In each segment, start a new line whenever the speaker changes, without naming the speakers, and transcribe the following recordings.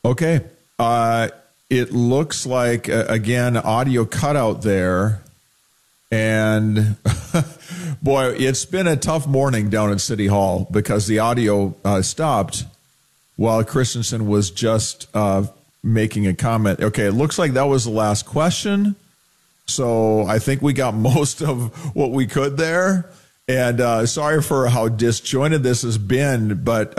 Okay. It looks like, again, audio cutout there. And boy, it's been a tough morning down at City Hall because the audio stopped while Christensen was just making a comment. Okay, it looks like that was the last question. So I think we got most of what we could there. And sorry for how disjointed this has been, but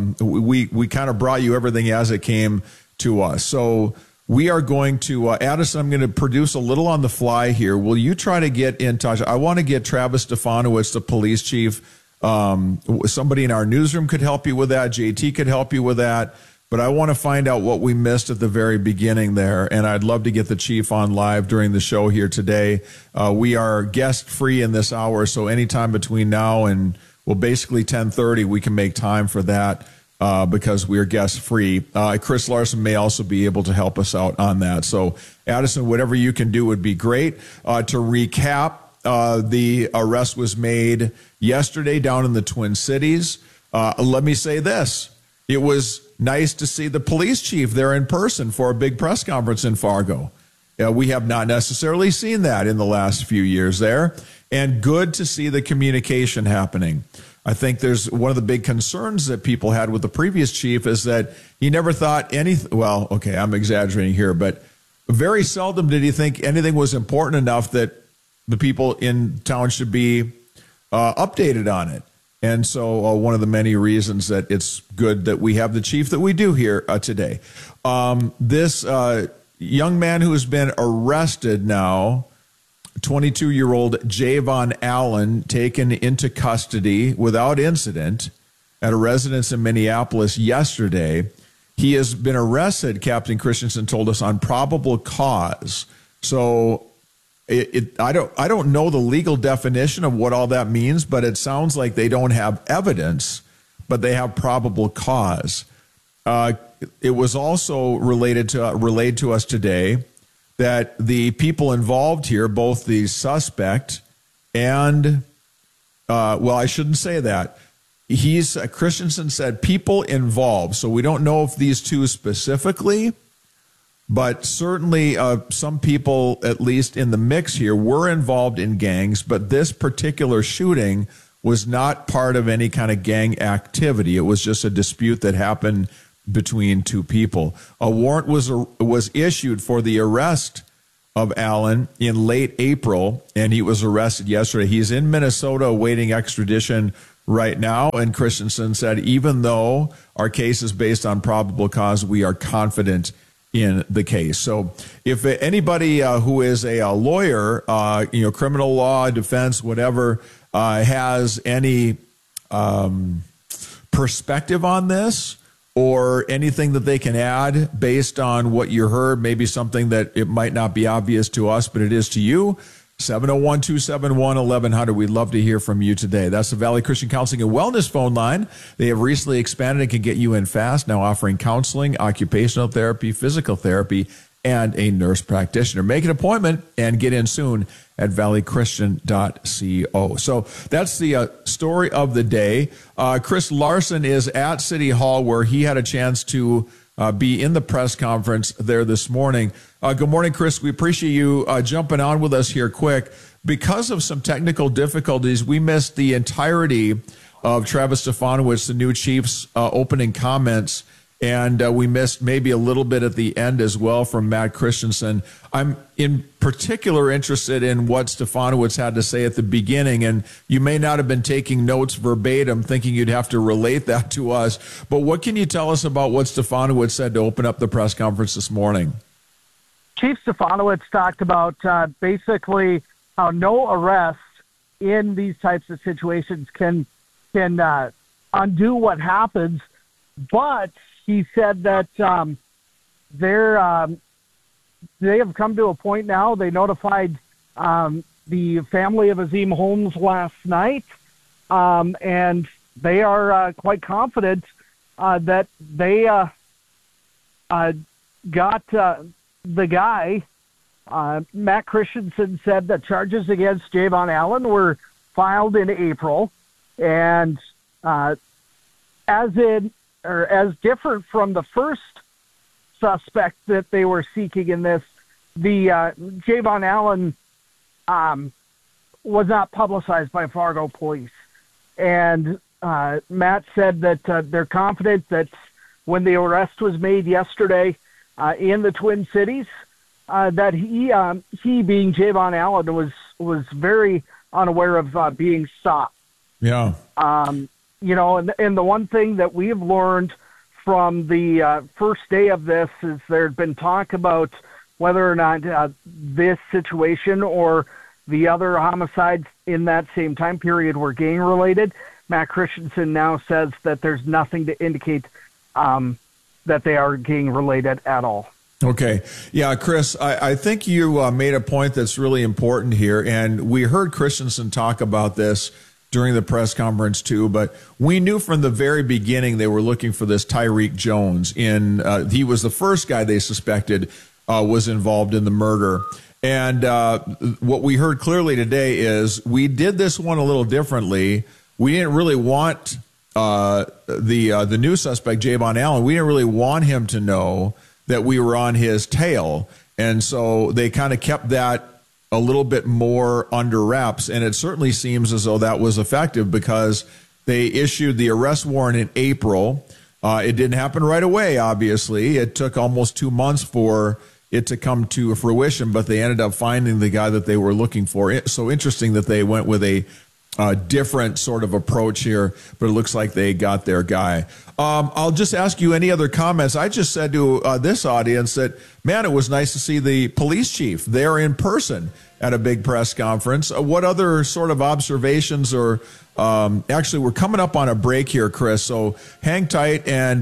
we kind of brought you everything as it came to us. So we are going to, Addison, I'm going to produce a little on the fly here. Will you try to get in touch? I want to get Travis Stefanowicz, the police chief. Somebody in our newsroom could help you with that. JT could help you with that. But I want to find out what we missed at the very beginning there. And I'd love to get the chief on live during the show here today. We are guest free in this hour. So anytime between now and, well, basically 10:30, we can make time for that. Because we're guest free. Chris Larson may also be able to help us out on that. So, Addison, whatever you can do would be great. To recap, the arrest was made yesterday down in the Twin Cities. Let me say this. It was nice to see the police chief there in person for a big press conference in Fargo. We have not necessarily seen that in the last few years there. And good to see the communication happening. I think there's one of the big concerns that people had with the previous chief is that he never thought anything. Well, okay, I'm exaggerating here, but very seldom did he think anything was important enough that the people in town should be updated on it. And so one of the many reasons that it's good that we have the chief that we do here today. This young man who has been arrested now, 22-year-old Javon Allen, taken into custody without incident at a residence in Minneapolis yesterday. He has been arrested, Captain Christensen told us, on probable cause. So I don't know the legal definition of what all that means, but it sounds like they don't have evidence, but they have probable cause. It was also relayed to us today that the people involved here, both the suspect and, well, I shouldn't say that. Christensen said people involved. So we don't know if these two specifically, but certainly some people, at least in the mix here, were involved in gangs. But this particular shooting was not part of any kind of gang activity. It was just a dispute that happened between two people. A warrant was issued for the arrest of Allen in late April, and he was arrested yesterday. He's in Minnesota awaiting extradition right now, and Christensen said, even though our case is based on probable cause, we are confident in the case. So if anybody who is a lawyer, criminal law, defense, whatever, has any perspective on this, or anything that they can add based on what you heard, maybe something that it might not be obvious to us, but it is to you, 701-271-1100. We'd love to hear from you today. That's the Valley Christian Counseling and Wellness phone line. They have recently expanded and can get you in fast, now offering counseling, occupational therapy, physical therapy, and a nurse practitioner. Make an appointment and get in soon at valleychristian.co. So that's the story of the day. Chris Larson is at City Hall where he had a chance to be in the press conference there this morning. Good morning, Chris. We appreciate you jumping on with us here quick. Because of some technical difficulties, we missed the entirety of Travis Stefanowicz, the new chief's opening comments. And we missed maybe a little bit at the end as well from Matt Christensen. I'm in particular interested in what Stefanowicz had to say at the beginning. And you may not have been taking notes verbatim, thinking you'd have to relate that to us. But what can you tell us about what Stefanowicz said to open up the press conference this morning?
Chief Stefanowicz talked about basically how no arrest in these types of situations can undo what happens. But he said that they have come to a point now. They notified the family of Azim Holmes last night, and they are quite confident that they got the guy. Matt Christensen said that charges against Javon Allen were filed in April, and as different from the first suspect that they were seeking in this. The Javon Allen was not publicized by Fargo police. And Matt said that they're confident that when the arrest was made yesterday in the Twin Cities, that he being Javon Allen was very unaware of being stopped.
Yeah.
And the one thing that we've learned from the first day of this is there had been talk about whether or not this situation or the other homicides in that same time period were gang-related. Matt Christensen now says that there's nothing to indicate that they are gang-related at all.
Okay. Yeah, Chris, I think you made a point that's really important here, and we heard Christensen talk about this during the press conference too, but we knew from the very beginning they were looking for this Tyreek Jones. He was the first guy they suspected was involved in the murder. And what we heard clearly today is we did this one a little differently. We didn't really want the new suspect, Javon Allen, we didn't really want him to know that we were on his tail. And so they kind of kept that a little bit more under wraps. And it certainly seems as though that was effective because they issued the arrest warrant in April. It didn't happen right away, obviously. It took almost 2 months for it to come to fruition, but they ended up finding the guy that they were looking for. It's so interesting that they went with a different sort of approach here, but it looks like they got their guy. I'll just ask you any other comments. I just said to this audience that, man, it was nice to see the police chief there in person at a big press conference. What other sort of observations or actually, we're coming up on a break here, Chris, so hang tight and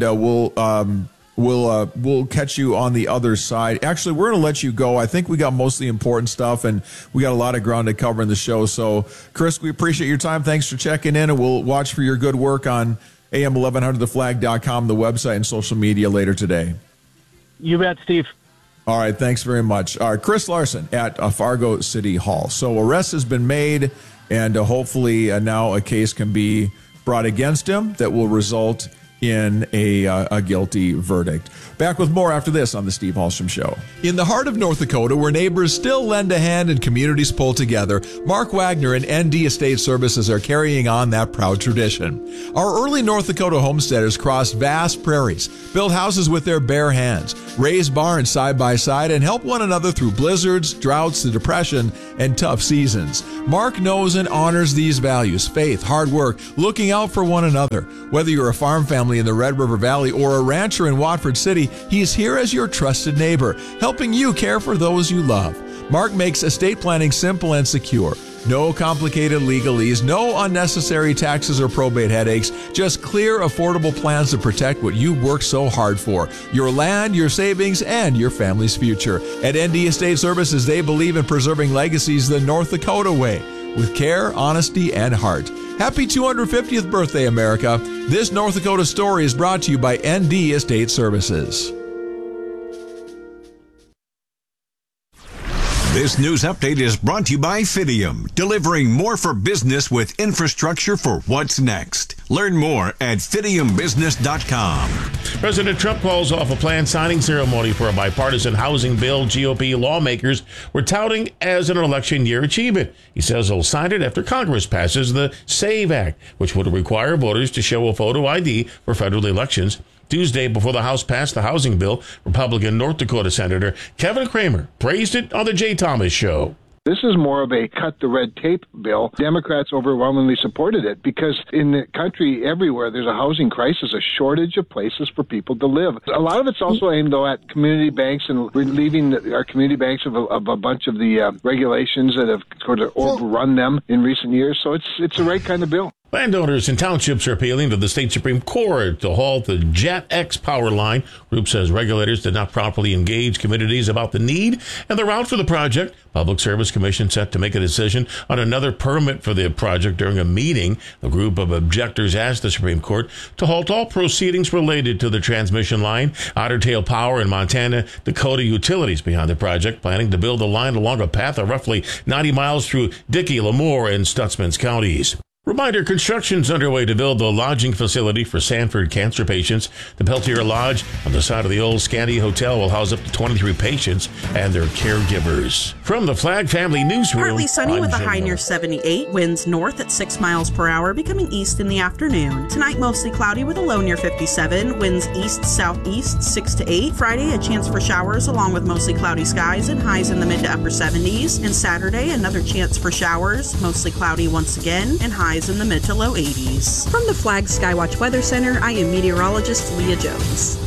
we'll catch you on the other side. Actually, we're going to let you go. I think we got most of the important stuff, and we got a lot of ground to cover in the show. So, Chris, we appreciate your time. Thanks for checking in, and we'll watch for your good work on AM1100theflag.com, the website, and social media later today.
You bet, Steve.
All right, thanks very much. Chris Larson at Fargo City Hall. So arrest has been made, and hopefully now a case can be brought against him that will result in a guilty verdict. Back with more after this on the Steve Hallstrom Show. In the heart of North Dakota, where neighbors still lend a hand and communities pull together, Mark Wagner and ND Estate Services are carrying on that proud tradition. Our early North Dakota homesteaders crossed vast prairies, built houses with their bare hands, raised barns side by side, and helped one another through blizzards, droughts, the Depression, and tough seasons. Mark knows and honors these values: faith, hard work, looking out for one another. Whether you're a farm family in the Red River Valley or a rancher in Watford City, he's here as your trusted neighbor, helping you care for those you love. Mark makes estate planning simple and secure. No complicated legalese, no unnecessary taxes or probate headaches, just clear, affordable plans to protect what you worked so hard for: your land, your savings, and your family's future. At ND Estate Services, they believe in preserving legacies the North Dakota way, with care, honesty, and heart. Happy 250th birthday, America. This North Dakota story is brought to you by ND Estate Services.
This news update is brought to you by Fidium, delivering more for business with infrastructure for what's next. Learn more at fidiumbusiness.com.
President Trump calls off a planned signing ceremony for a bipartisan housing bill GOP lawmakers were touting as an election year achievement. He says he'll sign it after Congress passes the SAVE Act, which would require voters to show a photo ID for federal elections. Tuesday, before the House passed the housing bill, Republican North Dakota Senator Kevin Cramer praised it on the Jay Thomas Show.
This is more of a cut the red tape bill. Democrats overwhelmingly supported it because in the country everywhere there's a housing crisis, a shortage of places for people to live. A lot of it's also aimed, though, at community banks and relieving our community banks of a bunch of the regulations that have sort of overrun them in recent years. So it's the right kind of bill.
Landowners and townships are appealing to the state Supreme Court to halt the Jet X power line. Group says regulators did not properly engage communities about the need and the route for the project. Public Service Commission set to make a decision on another permit for the project during a meeting. The group of objectors asked the Supreme Court to halt all proceedings related to the transmission line. Otter Tail Power and Montana Dakota Utilities behind the project, planning to build a line along a path of roughly 90 miles through Dickey, Lemoore, and Stutzman's counties. Reminder, construction's underway to build the lodging facility for Sanford cancer patients. The Peltier Lodge on the side of the old Scandy Hotel will house up to 23 patients and their caregivers. From the Flagg Family Newsroom,
partly sunny with a
Jim
high near
Miller.
78, winds north at 6 miles per hour, becoming east in the afternoon. Tonight, mostly cloudy with a low near 57, winds east-southeast 6 to 8. Friday, a chance for showers along with mostly cloudy skies and highs in the mid to upper 70s. And Saturday, another chance for showers, mostly cloudy once again, and highs in the mid to low 80s.
From the Flagg Skywatch Weather Center, I am meteorologist Leah Jones.